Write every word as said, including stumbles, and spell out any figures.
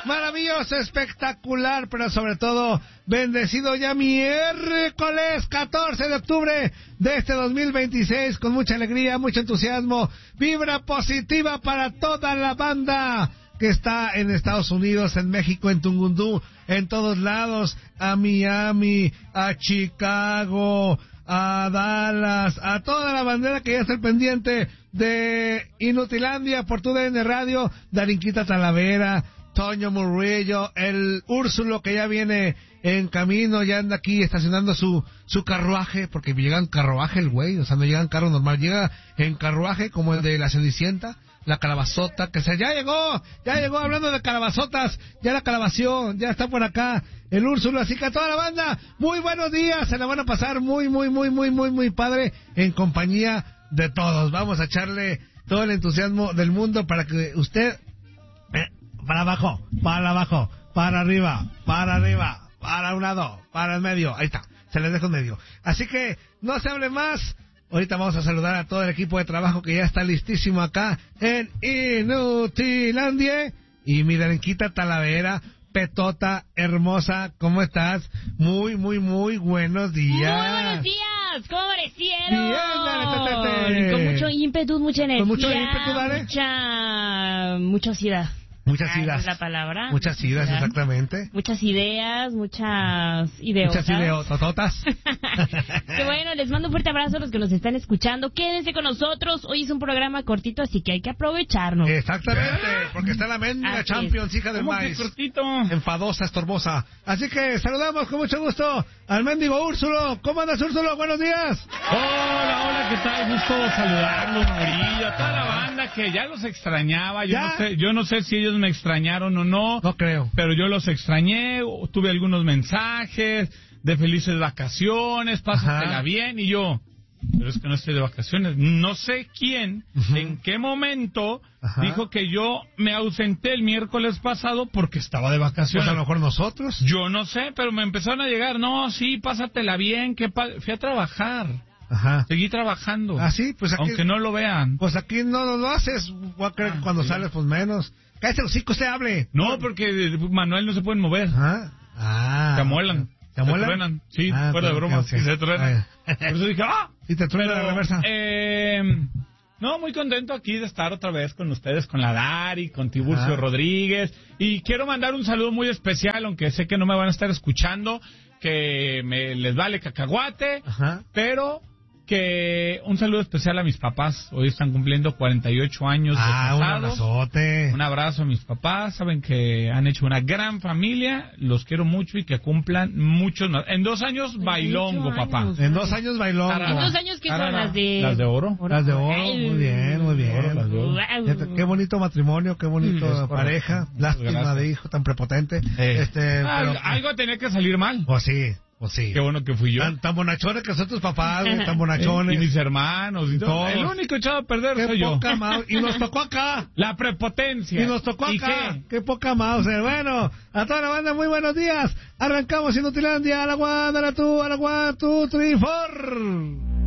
maravilloso, espectacular, pero sobre todo bendecido ya miércoles catorce de octubre de este dos mil veintiséis, con mucha alegría, mucho entusiasmo, vibra positiva para toda la banda que está en Estados Unidos, en México, en Tungundú, en todos lados, a Miami, a Chicago, a Dallas, a toda la bandera que ya está al pendiente de Inutilandia por tu D N Radio, Darinquita Talavera, Toño Murillo, el Úrsulo que ya viene en camino, ya anda aquí estacionando su su carruaje, porque llega en carruaje el güey, o sea, no llega en carro normal, llega en carruaje como el de la Cenicienta, la calabazota, que se ya llegó, ya llegó, hablando de calabazotas, ya la calabació, ya está por acá el Úrsulo, así que a toda la banda, muy buenos días, se la van a pasar muy, muy, muy, muy, muy, muy padre en compañía de todos. Vamos a echarle todo el entusiasmo del mundo para que usted, eh, para abajo, para abajo, para arriba, para arriba, para un lado, para el medio, ahí está, se les dejo en medio. Así que no se hable más. Ahorita vamos a saludar a todo el equipo de trabajo que ya está listísimo acá en Inutilandia. Y mi Darinquita Talavera, Petota, hermosa, ¿cómo estás? Muy, muy, muy buenos días. Muy buenos días, ¿cómo amanecieron? Bien, dale, te, te, te. Con mucho ímpetu, mucha energía. Con mucho ímpetu, dale. Mucha... muchosidad. Muchas Ay, idas. es la palabra. Muchas idas, exactamente. Muchas ideas, muchas ideotas. Muchas ideotototas. Que bueno, les mando un fuerte abrazo a los que nos están escuchando. Quédense con nosotros. Hoy es un programa cortito, así que hay que aprovecharnos. Exactamente, porque está la mendiga Así Champions, hija del ¿Cómo que maíz. cortito? Enfadosa, estorbosa. Así que saludamos con mucho gusto al mendigo Úrsulo. ¿Cómo andas, Úrsulo? Buenos días. Hola, hola, ¿qué tal? Gusto saludarlos, Murillo, a toda la banda que ya los extrañaba. Yo ¿Ya? no sé, yo no sé si ellos me extrañaron o no. No creo. Pero yo los extrañé, tuve algunos mensajes de felices vacaciones, pásatela Ajá. bien, y yo, pero es que no estoy de vacaciones. No sé quién, Ujú. en qué momento Ajá. dijo que yo me ausenté el miércoles pasado porque estaba de Pues vacaciones. a lo mejor nosotros. Yo no sé, pero me empezaron a llegar, no, sí, pásatela bien, que pa... fui a trabajar, Ajá. seguí trabajando. Ah, sí, pues aquí, aunque no lo vean. pues aquí no lo haces. Voy a creer Ah, que cuando sí. sales, pues menos. Cállate el hocico, usted hable. No, porque Manuel no se pueden mover. Ah, ah. Se amuelan. ¿Se amuelan? Se truenan. Sí, Ah, fuera de ok, broma, ok. sí, se truenan. Ay. Por eso dije, ¡ah! Y te truena Pero, la reversa. Eh, no, muy contento aquí de estar otra vez con ustedes, con la Dari, con Tiburcio Ajá. Rodríguez. Y quiero mandar un saludo muy especial, aunque sé que no me van a estar escuchando, que me les vale cacahuate, Ajá. pero que un saludo especial a mis papás. Hoy están cumpliendo cuarenta y ocho años de Ah, un casados. abrazote. Un abrazo a mis papás, saben que han hecho una gran familia, los quiero mucho y que cumplan muchos más. En dos años, bailongo, años. papá. En dos años bailón. Tarara. ¿En dos años qué son? Tarara. Las de... Las de oro. Las de oro, Ay, muy bien, muy bien. Las de oro. Wow. Fíjate, qué bonito matrimonio, qué bonito Mm, es correcto. pareja. Muchas Lástima gracias. de hijo tan prepotente. Eh. Este, Al- pero, algo tenía que salir mal. pues sí, pues sí. Qué bueno que fui yo. Tan, tan bonachones que son tus papás, güey, tan Eh, bonachones. Y mis hermanos y todo. Todos. El único echado a perder Qué soy yo. poca mouse. Y nos tocó acá. La prepotencia. Y nos tocó ¿Y acá. qué? Qué poca mouse. Bueno, a toda la banda, muy buenos días. Arrancamos Inutilandia. A la one, a la two, a la one, two, three, four.